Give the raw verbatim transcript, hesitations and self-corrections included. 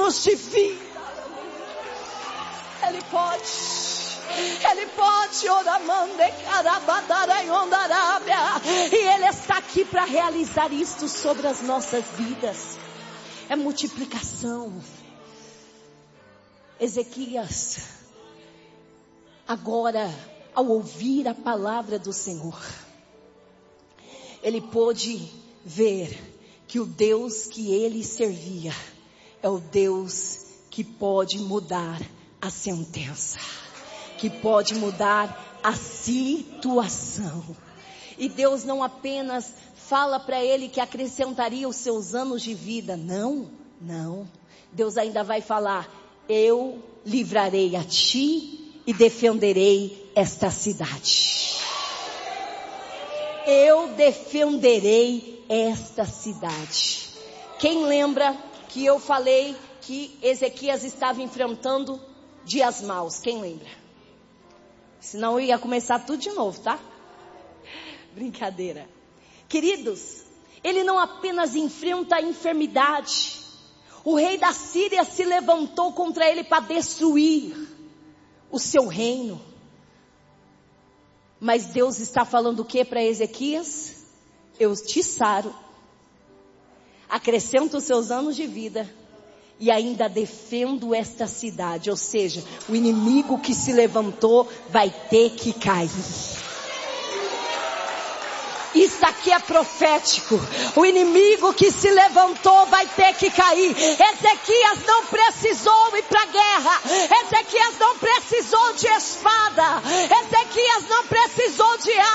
anos de vida. Ele pode. Ele pode, e Ele está aqui para realizar isto sobre as nossas vidas. É multiplicação. Ezequias, agora, ao ouvir a palavra do Senhor, ele pôde ver que o Deus que ele servia é o Deus que pode mudar a sentença, que pode mudar a situação. E Deus não apenas fala para ele que acrescentaria os seus anos de vida. Não, não. Deus ainda vai falar: eu livrarei a ti e defenderei esta cidade. Eu defenderei esta cidade. Quem lembra que eu falei que Ezequias estava enfrentando dias maus? Quem lembra? Senão eu ia começar tudo de novo, tá? Brincadeira. Queridos, ele não apenas enfrenta a enfermidade. O rei da Síria se levantou contra ele para destruir o seu reino. Mas Deus está falando o que para Ezequias? Eu te saro, acrescento os seus anos de vida e ainda defendo esta cidade. Ou seja, o inimigo que se levantou vai ter que cair. Isso aqui é profético. O inimigo que se levantou vai ter que cair. Ezequias não precisou ir para a guerra. Ezequias não precisou de espada. Ezequias não precisou de